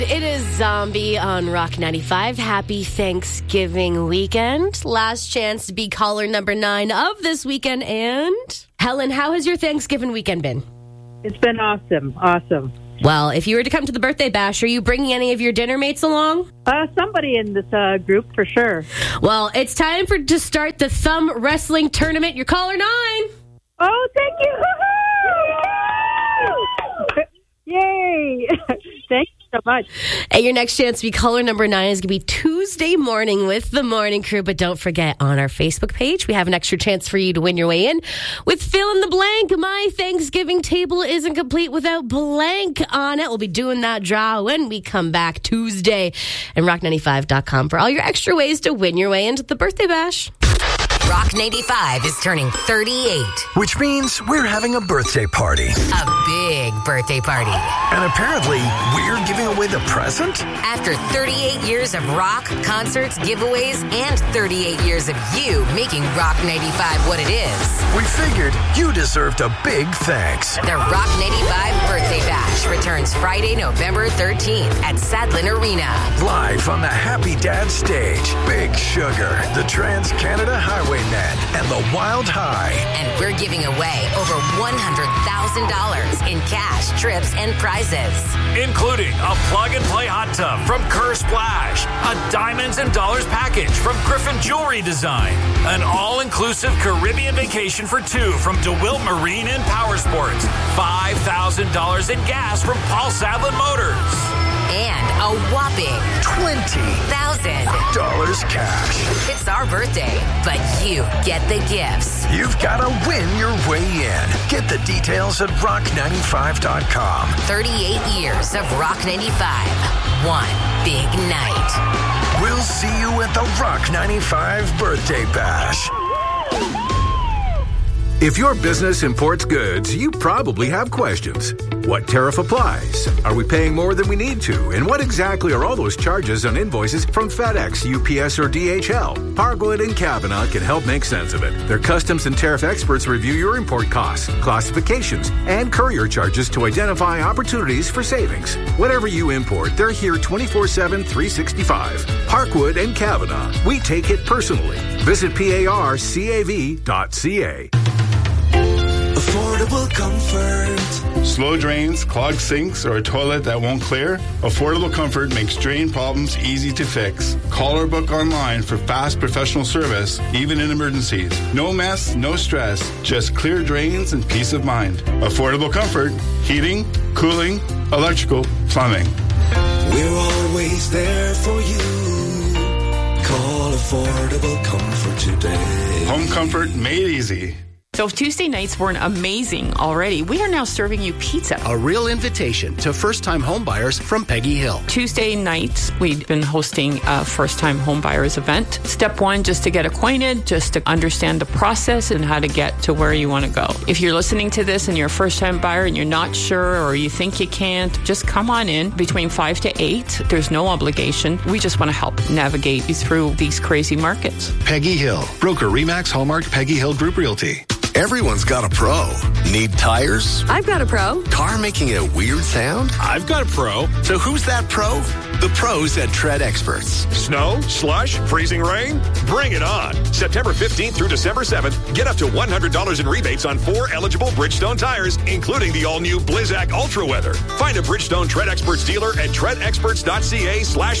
It is Zombie on Rock 95. Happy Thanksgiving weekend. Last chance to be caller number 9 of this weekend. And Helen, how has your Thanksgiving weekend been? It's been awesome. Awesome. Well, if you were to come to the birthday bash, are you bringing any of your dinner mates along? Somebody in this group for sure. Well, it's time to start the Thumb Wrestling Tournament. You're caller 9. Oh, thank you. Yay. Thank you so much. And your next chance to be caller number 9 is going to be Tuesday morning with the morning crew. But don't forget, on our Facebook page, we have an extra chance for you to win your way in with fill in the blank. My Thanksgiving table isn't complete without blank on it. We'll be doing that draw when we come back Tuesday. And rock95.com for all your extra ways to win your way into the birthday bash. Rock 95 is turning 38. Which means we're having a birthday party. A big birthday party. And apparently, we're giving away the present? After 38 years of rock, concerts, giveaways, and 38 years of you making Rock 95 what it is. We figured you deserved a big thanks. The Rock 95 Birthday Bash returns Friday, November 13th at Sadlin Arena. Live on the Happy Dad stage, Big Sugar, the Trans-Canada Highwaymen, and the Wild High. And we're giving away over $100,000 in cash, trips, and prizes. Including a plug-and-play hot tub from Kerr Splash, a Diamonds and Dollars package from Griffin Jewelry Design, an all-inclusive Caribbean vacation for 2 from DeWilt Marine and Power Sports, $5,000 in gas from Paul Sadlin Motors. And a whopping $20,000 cash. It's our birthday, but you get the gifts. You've got to win your way in. Get the details at rock95.com. 38 years of Rock 95. One big night. We'll see you at the Rock 95 Birthday Bash. If your business imports goods, you probably have questions. What tariff applies? Are we paying more than we need to? And what exactly are all those charges on invoices from FedEx, UPS, or DHL? Parkwood and Kavanaugh can help make sense of it. Their customs and tariff experts review your import costs, classifications, and courier charges to identify opportunities for savings. Whatever you import, they're here 24/7, 365. Parkwood and Kavanaugh. We take it personally. Visit parcav.ca. Affordable comfort. Slow drains, clogged sinks, or a toilet that won't clear? Affordable Comfort makes drain problems easy to fix. Call or book online for fast professional service, even in emergencies. No mess, no stress, just clear drains and peace of mind. Affordable Comfort, heating, cooling, electrical, plumbing. We're always there for you. Call Affordable Comfort today. Home comfort made easy. So if Tuesday nights weren't amazing already, we are now serving you pizza. A real invitation to first-time homebuyers from Peggy Hill. Tuesday nights, we've been hosting a first-time homebuyers event. Step 1, just to get acquainted, just to understand the process and how to get to where you want to go. If you're listening to this and you're a first-time buyer and you're not sure or you think you can't, just come on in between 5 to 8. There's no obligation. We just want to help navigate you through these crazy markets. Peggy Hill, broker Remax Hallmark Peggy Hill Group Realty. Everyone's got a pro. Need tires? I've got a pro. Car making a weird sound? I've got a pro. So who's that pro? The pros at Tread Experts. Snow, slush, freezing rain? Bring it on. September 15th through December 7th, get up to $100 in rebates on 4 eligible Bridgestone tires, including the all-new Blizzak Ultra Weather. Find a Bridgestone Tread Experts dealer at treadexperts.ca/